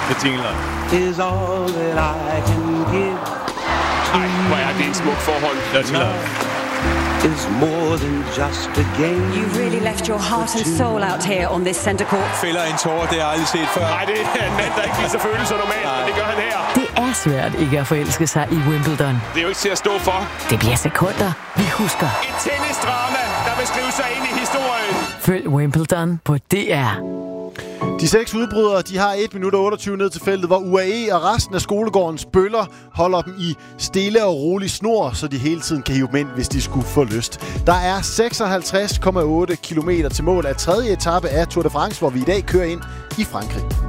med jingler. Is all that I can give. Ej, hvor er det en smuk forhold. Dirty Love. Is more than just a game. You really left your heart and soul out here on this center court. Fælder en tårer, det har jeg aldrig set før. Nej, det er en mand, der ikke viser følelser normalt, men det gør han her. Det er svært ikke at forelske sig i Wimbledon. Det er jo ikke til at stå for. Det bliver sekunder, vi husker. Et tennisdrama, der vil skrive sig ind i historien. Følg Wimbledon på DR. De 6 udbrydere, de har 1 minut og 28 ned til feltet, hvor UAE og resten af skolegårdens bøller holder dem i stille og rolig snor, så de hele tiden kan hive dem ind, hvis de skulle få lyst. Der er 56,8 kilometer til mål af 3. etape af Tour de France, hvor vi i dag kører ind i Frankrig.